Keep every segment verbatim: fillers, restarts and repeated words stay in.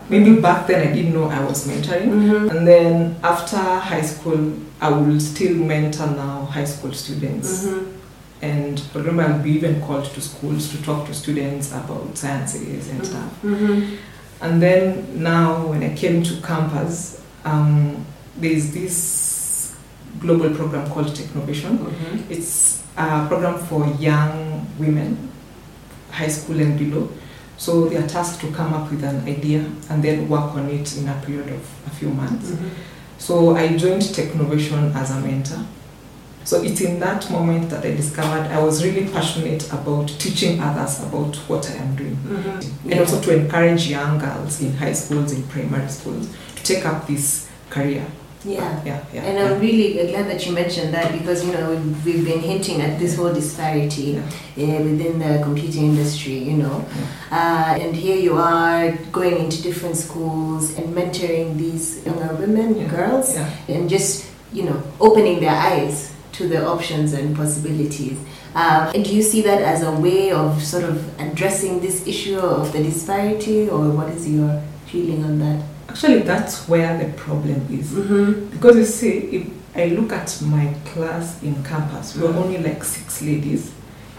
Maybe back then I didn't know I was mentoring. Mm-hmm. And then after high school, I will still mentor now high school students. Mm-hmm. And I remember I'll be even called to schools to talk to students about sciences and Mm-hmm. stuff. Mm-hmm. And then now when I came to campus, um, there's this global program called Technovation. Mm-hmm. It's a program for young women, high school and below. So they are tasked to come up with an idea and then work on it in a period of a few months. Mm-hmm. So I joined Technovation as a mentor. So it's in that moment that I discovered I was really passionate about teaching others about what I am doing. Mm-hmm. And also to encourage young girls in high schools, in primary schools, to take up this career. Yeah. Yeah, yeah. And yeah. I'm really glad that you mentioned that, because you know we've, we've been hinting at this whole disparity Yeah. uh, within the computing industry, you know. Yeah. Uh, and here you are going into different schools and mentoring these younger women, Yeah. girls, Yeah. and just you know opening their eyes to the options and possibilities. Um, and do you see that as a way of sort of addressing this issue of the disparity, or what is your feeling on that? Actually, that's where the problem is. Mm-hmm. Because you see, if I look at my class in campus, we were Mhm. only like six ladies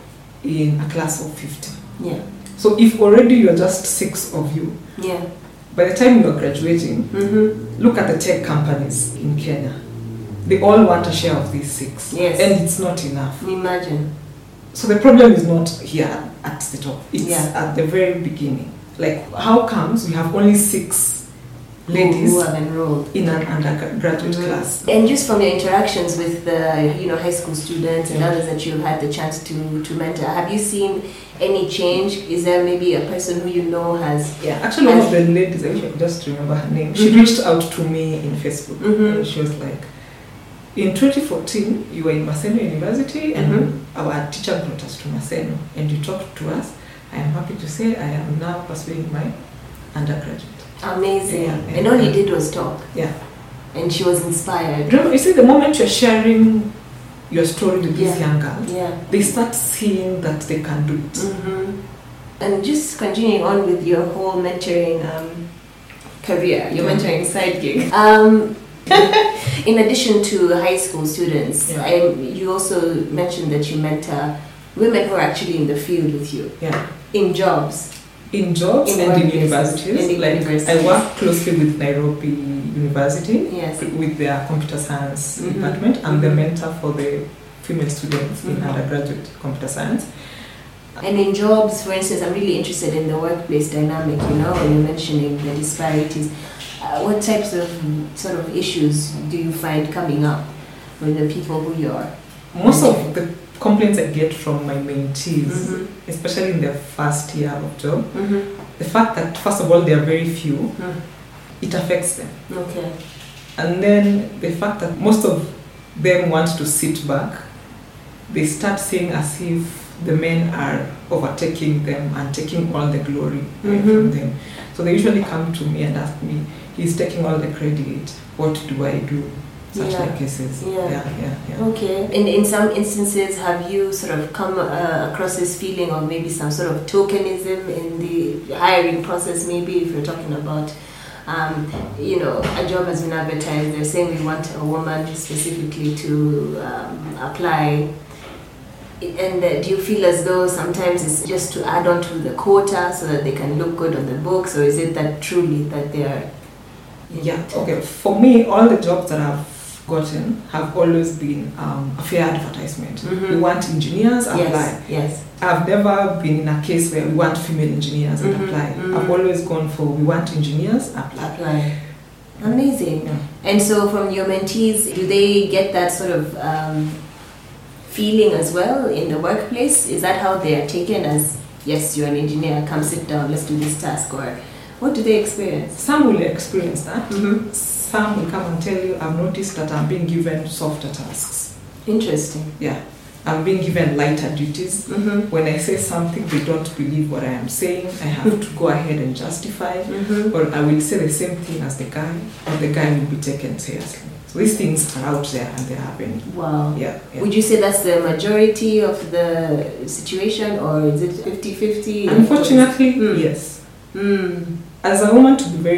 in a class of fifty. Yeah. So if already you're just six of you, Yeah. by the time you're graduating, Mm-hmm. look at the tech companies in Kenya. They all want a share of these six. Yes. And it's not enough. Imagine. So the problem is not here at the top. It's Yeah. at the very beginning. Like, how comes we have only six ladies who have enrolled in an undergraduate Mhm. class? And just from your interactions with the you know high school students and Yeah. others that you've had the chance to to mentor, have you seen any change? Is there maybe a person who you know has Yeah, actually, one has- of the ladies, I wish I could just remember her name, she Mhm. reached out to me in Facebook. Mhm. And she was like, in twenty fourteen, you were in Maseno University and Mhm. our teacher brought us to Maseno and you talked to us. I am happy to say I am now pursuing my undergraduate. amazing? Yeah, yeah, and all yeah. he did was talk, Yeah. and she was inspired. Remember, you see, the moment you're sharing your story with these Yeah. young girls, Yeah. they start seeing that they can do it. Mm-hmm. And just continuing on with your whole mentoring um, career, your Yeah. mentoring side gig. Um, in addition to high school students, Yeah. I, you also mentioned that you mentor women who are actually in the field with you, Yeah. in jobs. In jobs In and in workplaces, universities, and in like universities. I work closely with Nairobi University, Yes. with their computer science Mhm. department. I'm the Mhm. mentor for the female students in Mhm. undergraduate computer science. And in jobs, for instance, I'm really interested in the workplace dynamic, you know, when you're mentioning the disparities. Uh, what types of sort of issues do you find coming up with the people who you're? Most of the complaints I get from my mentees, Mhm. especially in their first year of job, Mm-hmm. the fact that first of all they are very few, Mm. it affects them. Okay. And then the fact that most of them want to sit back, they start saying as if the men are overtaking them and taking all the glory away Mhm. from them. So they usually come to me and ask me, he's taking all the credit, what do I do? Such Yeah. like cases. Yeah. yeah, yeah. yeah. Okay. In in some instances, have you sort of come uh, across this feeling of maybe some sort of tokenism in the hiring process? Maybe if you're talking about, um, you know, a job has been advertised, they're saying we want a woman specifically to um, apply. And uh, do you feel as though sometimes it's just to add on to the quota so that they can look good on the books, or is it that truly that they are? Yeah, okay. For me, all the jobs that I've gotten have always been um, a fair advertisement. Mhm. We want engineers, apply. Yes. Yes. I've never been in a case where we want female engineers and Mhm, apply. mhm. I've always gone for we want engineers, apply. Apply. Amazing. Yeah. And so from your mentees, do they get that sort of um, feeling as well in the workplace? Is that how they are taken as, yes, you're an engineer, come sit down, let's do this task, or what do they experience? Some will experience that. Mm-hmm. Some will come and tell you, I've noticed that I'm being given softer tasks. Interesting. Yeah. I'm being given lighter duties. Mm-hmm. When I say something, they don't believe what I am saying. I have to go ahead and justify. Mm-hmm. Or I will say the same thing as the guy, or the guy will be taken seriously. So these things are out there and they're happening. Wow. Yeah, yeah. Would you say that's the majority of the situation, or is it fifty-fifty? Unfortunately, Mm. yes. Mm. As a woman, to be very